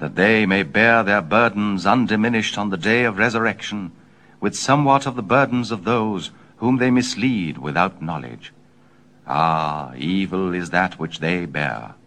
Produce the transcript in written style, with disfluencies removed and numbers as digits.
that they may bear their burdens undiminished on the day of resurrection, with somewhat of the burdens of those whom they mislead without knowledge. Ah, evil is that which they bear.